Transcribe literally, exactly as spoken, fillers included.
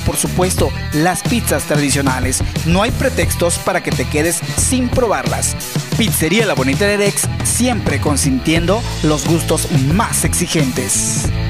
por supuesto, las pizzas tradicionales. No hay pretextos para que te quedes sin probarlas. Pizzería La Bonita de Erex, siempre consintiendo los gustos más exigentes.